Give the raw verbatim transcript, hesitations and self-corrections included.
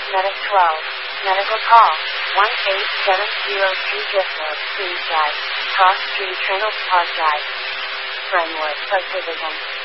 Medic twelve. Medical call. one eight seven zero two Gifler, Queens Drive, Cross Street, Reynolds Park Drive. Brentwood, Subdivision.